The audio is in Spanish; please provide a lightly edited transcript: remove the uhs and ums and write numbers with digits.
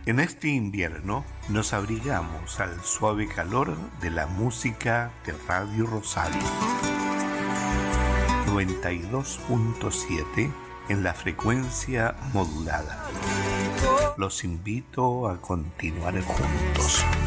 En este invierno nos abrigamos al suave calor de la música de Radio Rosario. 92.7 en la frecuencia modulada. Los invito a continuar juntos.